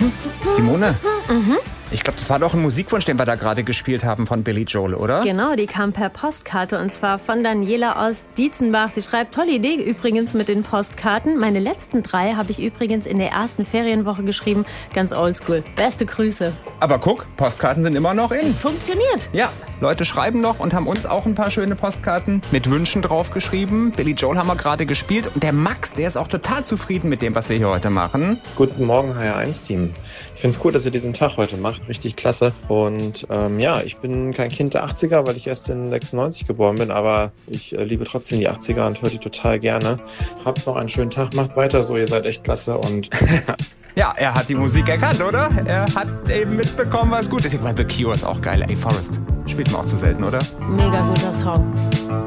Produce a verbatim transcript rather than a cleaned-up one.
Simone, Mhm. ich glaube, das war doch ein Musikwunsch, den wir da gerade gespielt haben von Billy Joel, oder? Genau, die kam per Postkarte und zwar von Daniela aus Dietzenbach. Sie schreibt, tolle Idee übrigens mit den Postkarten. Meine letzten drei habe ich übrigens in der ersten Ferienwoche geschrieben. Ganz oldschool. Beste Grüße. Aber guck, Postkarten sind immer noch in. Es funktioniert. Ja, Leute schreiben noch und haben uns auch ein paar schöne Postkarten mit Wünschen drauf geschrieben. Billy Joel haben wir gerade gespielt und der Max, der ist auch total zufrieden mit dem, was wir hier heute machen. Guten Morgen, H R eins Team. Ich finde es cool, dass ihr diesen Tag heute macht. Richtig klasse. Und ähm, ja, ich bin kein Kind der achtziger, weil ich erst in sechsundneunzig geboren bin, aber ich äh, liebe trotzdem die achtziger und höre die total gerne. Habt noch einen schönen Tag, macht weiter so, ihr seid echt klasse und Ja, er hat die Musik erkannt, oder? Er hat eben mitbekommen, was gut ist. Ich meine, The Cure ist auch geil. Ey, Forrest, spielt man auch zu selten, oder? Mega guter Song.